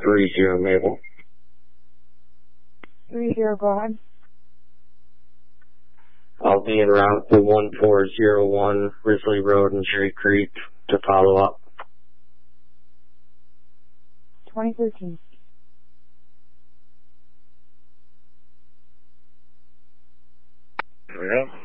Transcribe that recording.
30 Mabel. 30, go ahead. I'll be en route to 1401 Risley Road in Cherry Creek to follow up. 2013. Yeah.